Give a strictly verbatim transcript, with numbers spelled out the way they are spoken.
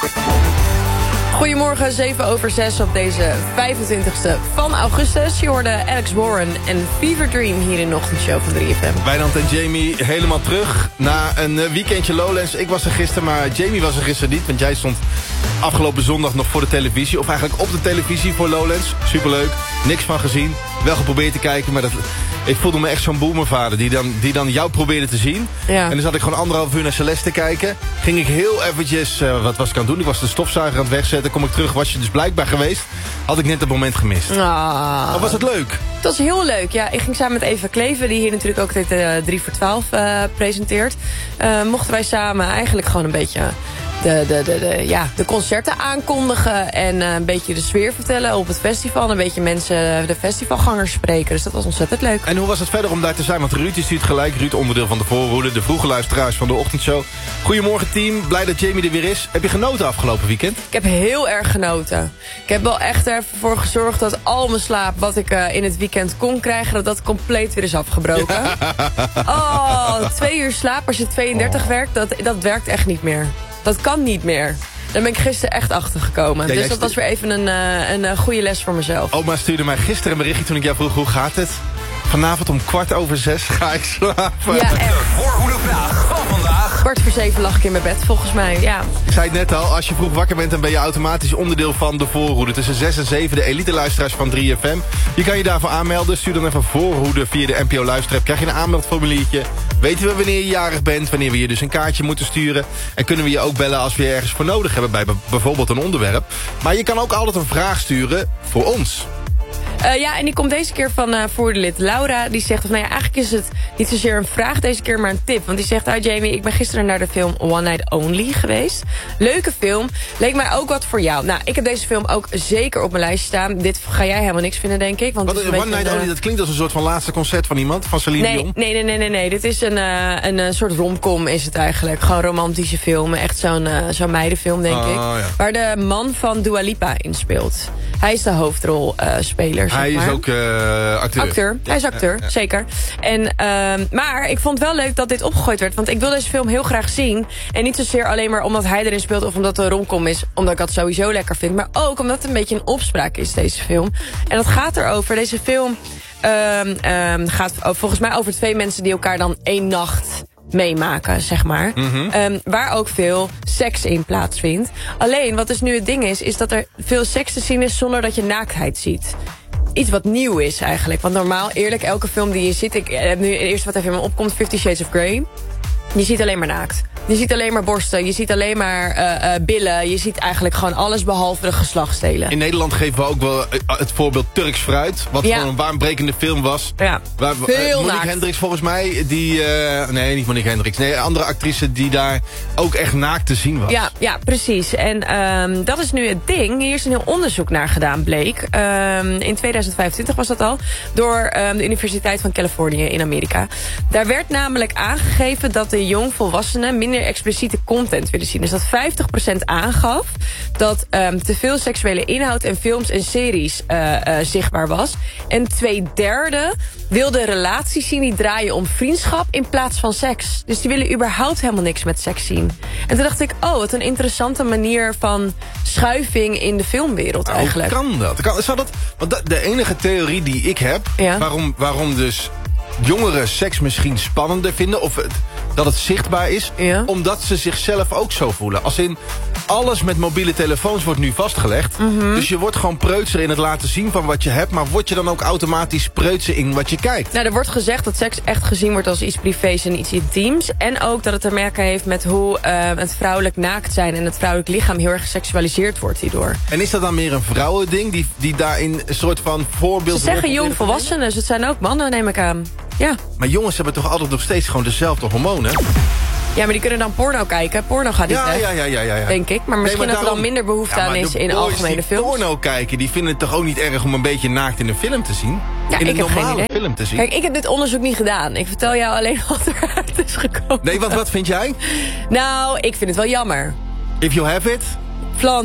Goedemorgen, zeven over zes op deze vijfentwintigste van augustus. Je hoorde Alex Warren en Fever Dream hier in de ochtendshow van drie F M. Wijnand en Jamie helemaal terug na een weekendje Lowlands. Ik was er gisteren, maar Jamie was er gisteren niet. Want jij stond afgelopen zondag nog voor de televisie. Of eigenlijk op de televisie voor Lowlands. Superleuk, niks van gezien. Wel geprobeerd te kijken, maar dat, ik voelde me echt zo'n boemervader die dan, die dan jou probeerde te zien. Ja. En dan zat ik gewoon anderhalf uur naar Celeste kijken. Ging ik heel eventjes, uh, wat was ik aan het doen? Ik was de stofzuiger aan het wegzetten. Kom ik terug, was je dus blijkbaar geweest. Had ik net het moment gemist. Ah. Of was het leuk? Het was heel leuk, ja. Ik ging samen met Eva Kleven, die hier natuurlijk ook dit uh, drie voor twaalf uh, presenteert. Uh, mochten wij samen eigenlijk gewoon een beetje de, de, de, de, ja, de concerten aankondigen. En uh, een beetje de sfeer vertellen op het festival. Een beetje mensen, de festivalgangers spreken. Dus dat was ontzettend leuk. En hoe was het verder om daar te zijn? Want Ruud is stuurt gelijk. Ruud, onderdeel van de voorhoede. De vroege luisteraars van de ochtendshow. Goedemorgen team. Blij dat Jamie er weer is. Heb je genoten afgelopen weekend? Ik heb heel erg genoten. Ik heb wel echt ervoor gezorgd dat al mijn slaap wat ik uh, in het weekend kon krijgen, dat dat compleet weer is afgebroken. Oh, twee uur slaap als je tweeëndertig oh. werkt, dat, dat werkt echt niet meer. Dat kan niet meer. Daar ben ik gisteren echt achter gekomen. Ja, dus dat was weer even een, uh, een uh, goede les voor mezelf. Oma stuurde mij gisteren een berichtje toen ik jou vroeg hoe gaat het. Vanavond om kwart over zes ga ik slapen. Ja, echt. De voorhoedevraag van vandaag. Kwart voor zeven lag ik in mijn bed, volgens mij, ja. Ik zei het net al, als je vroeg wakker bent, dan ben je automatisch onderdeel van de voorhoede. Tussen zes en zeven, de elite-luisteraars van drie F M. Je kan je daarvoor aanmelden. Stuur dan even voorhoede via de N P O-luisterapp. Krijg je een aanmeldformuliertje. Weten we wanneer je jarig bent, wanneer we je dus een kaartje moeten sturen. En kunnen we je ook bellen als we je ergens voor nodig hebben, bij bijvoorbeeld een onderwerp. Maar je kan ook altijd een vraag sturen voor ons. Uh, ja, en die komt deze keer van uh, voerdelid Laura. Die zegt, of nou ja, eigenlijk is het niet zozeer een vraag deze keer, maar een tip. Want die zegt, hi Jamie, ik ben gisteren naar de film One Night Only geweest. Leuke film. Leek mij ook wat voor jou. Nou, ik heb deze film ook zeker op mijn lijstje staan. Dit ga jij helemaal niks vinden, denk ik. Want wat, het is One een Night Only, uh, dat klinkt als een soort van laatste concert van iemand, van Celine nee, Dion. Nee, nee, nee, nee, nee. Dit is een, uh, een uh, soort romcom is het eigenlijk. Gewoon romantische film. Echt zo'n uh, zo'n meidenfilm, denk oh, ik. Ja. Waar de man van Dua Lipa in speelt. Hij is de hoofdrolspeler, uh, zeg Hij maar. is ook uh, acteur. Acteur, hij is acteur, ja, ja. zeker. En, uh, maar ik vond wel leuk dat dit opgegooid werd. Want ik wil deze film heel graag zien. En niet zozeer alleen maar omdat hij erin speelt of omdat het een romcom is. Omdat ik dat sowieso lekker vind. Maar ook omdat het een beetje een opspraak is, deze film. En dat gaat erover. Deze film um, um, gaat volgens mij over twee mensen die elkaar dan één nacht meemaken, zeg maar. Mm-hmm. um, waar ook veel seks in plaatsvindt. Alleen, wat dus nu het ding is, is dat er veel seks te zien is zonder dat je naaktheid ziet. Iets wat nieuw is eigenlijk. Want normaal, eerlijk, elke film die je ziet, ik heb nu eerst wat even in me opkomt, Fifty Shades of Grey. Je ziet alleen maar naakt. Je ziet alleen maar borsten, je ziet alleen maar uh, uh, billen. Je ziet eigenlijk gewoon alles behalve de geslachtsdelen. In Nederland geven we ook wel het voorbeeld Turks Fruit. Wat ja. gewoon een baanbrekende film was. Ja, waar, veel uh, Monique naakt. Hendricks volgens mij, die... Uh, nee, niet Monique Hendricks. Nee, een andere actrice die daar ook echt naakt te zien was. Ja, ja precies. En um, dat is nu het ding. Hier is een heel onderzoek naar gedaan, bleek. Um, in tweeduizend vijfentwintig was dat al. Door um, de Universiteit van Californië in Amerika. Daar werd namelijk aangegeven dat de jongvolwassenen minder expliciete content willen zien. Dus dat vijftig procent aangaf dat um, te veel seksuele inhoud in films en series uh, uh, zichtbaar was. En twee derde wilde relaties zien die draaien om vriendschap in plaats van seks. Dus die willen überhaupt helemaal niks met seks zien. En toen dacht ik, oh, wat een interessante manier van schuiving in de filmwereld eigenlijk. Hoe kan dat? Kan, zou dat want de enige theorie die ik heb, ja. waarom, waarom dus jongeren seks misschien spannender vinden, of het, dat het zichtbaar is, ja. omdat ze zichzelf ook zo voelen. Als in, alles met mobiele telefoons wordt nu vastgelegd. Mm-hmm. Dus je wordt gewoon preutser in het laten zien van wat je hebt, maar word je dan ook automatisch preutser in wat je kijkt? Nou, er wordt gezegd dat seks echt gezien wordt als iets privés en iets intiems. En ook dat het te maken heeft met hoe uh, het vrouwelijk naakt zijn en het vrouwelijk lichaam heel erg geseksualiseerd wordt hierdoor. En is dat dan meer een vrouwending die, die daarin een soort van voorbeeld... Ze zeggen jong volwassenen, dus het zijn ook mannen, neem ik aan. Ja. Maar jongens hebben toch altijd nog steeds gewoon dezelfde hormonen? Ja, maar die kunnen dan porno kijken. Porno gaat niet ja, weg, ja, ja, ja, ja. denk ik. Maar misschien nee, maar dat er dan minder behoefte ja, aan is in algemene films. porno kijken, die vinden het toch ook niet erg om een beetje naakt in een film te zien? Ja, in ik een heb normale geen idee. film te zien? Kijk, ik heb dit onderzoek niet gedaan. Ik vertel jou alleen wat eruit is gekomen. Nee, want wat vind jij? Nou, ik vind het wel jammer. If you have it... Flaunt